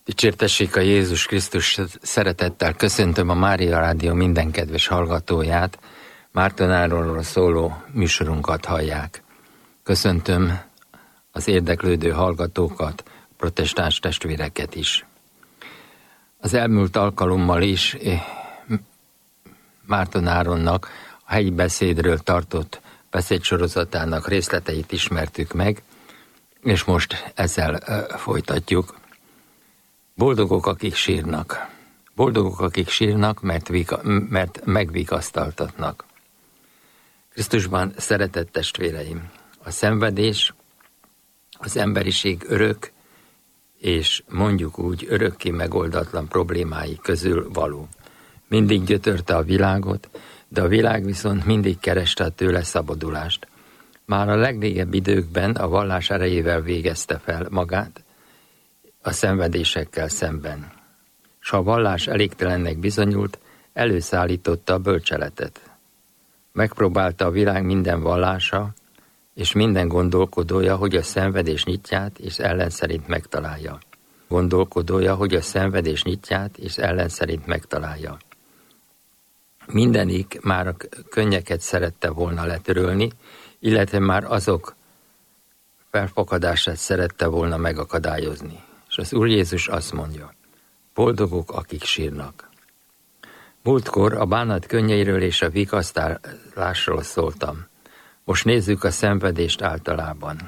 Dicsértessék a Jézus Krisztus, szeretettel köszöntöm a Mária Rádió minden kedves hallgatóját, Mártonáról szóló műsorunkat hallják. Köszöntöm az érdeklődő hallgatókat, protestáns testvéreket is. Az elmúlt alkalommal is Márton Áronnak a helyi beszédről tartott beszédsorozatának részleteit ismertük meg, és most ezzel folytatjuk. Boldogok, akik sírnak. Boldogok, akik sírnak, mert megvigasztaltatnak. Krisztusban szeretett testvéreim, a szenvedés az emberiség örök, és mondjuk úgy örökké megoldatlan problémái közül való. Mindig gyötörte a világot, de a világ viszont mindig kereste a tőle szabadulást. Már a legrégebb időkben a vallás erejével végezte fel magát a szenvedésekkel szemben. S ha a vallás elégtelennek bizonyult, előszállította a bölcseletet. Megpróbálta a világ minden vallása és minden gondolkodója, hogy a szenvedés nyitját és ellen szerint megtalálja. Mindenik már a könnyeket szerette volna letörölni, illetve már azok felfakadását szerette volna megakadályozni. És az Úr Jézus azt mondja, boldogok, akik sírnak. Múltkor a bánat könnyeiről és a vigasztalásról szóltam. Most nézzük a szenvedést általában.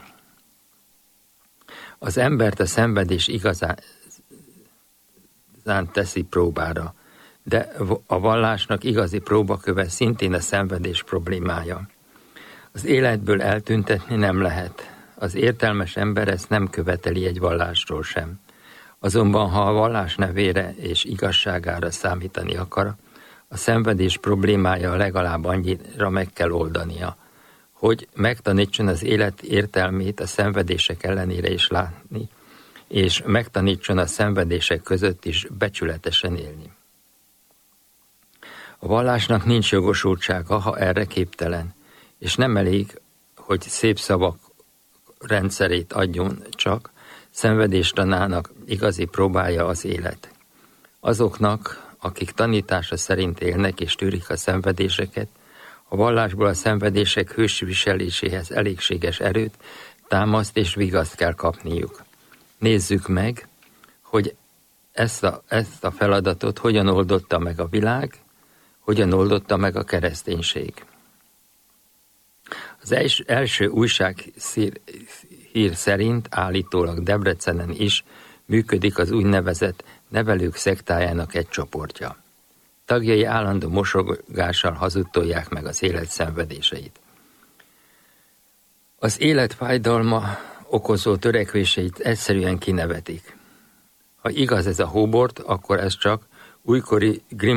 Az embert a szenvedés igazán teszi próbára, de a vallásnak igazi próbaköve szintén a szenvedés problémája. Az életből eltüntetni nem lehet. Az értelmes ember ezt nem követeli egy vallástól sem. Azonban, ha a vallás nevére és igazságára számítani akar, a szenvedés problémája legalább annyira meg kell oldania, hogy megtanítson az élet értelmét a szenvedések ellenére is látni, és megtanítson a szenvedések között is becsületesen élni. A vallásnak nincs jogosultsága, ha erre képtelen, és nem elég, hogy szép szavak rendszerét adjon csak, szenvedéstanának igazi próbája az élet. Azoknak, akik tanítása szerint élnek és tűrik a szenvedéseket, a vallásból a szenvedések hősviseléséhez elégséges erőt, támaszt és vigaszt kell kapniuk. Nézzük meg, hogy ezt a feladatot hogyan oldotta meg a világ, hogyan oldotta meg a kereszténység. Az első újsághír szerint állítólag Debrecenen is működik az úgynevezett nevelők szektájának egy csoportja. Tagjai állandó mosogással hazudtolják meg az élet szenvedéseit. Az élet fájdalma okozó törekvéseit egyszerűen kinevetik. Ha igaz ez a hóbort, akkor ez csak újkori